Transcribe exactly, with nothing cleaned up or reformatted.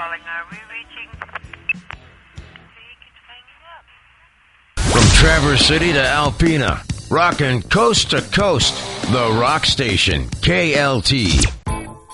calling. Are we reaching? See, keeps hanging up. From Traverse City to Alpena, rockin' coast to coast, the Rock Station, K L T.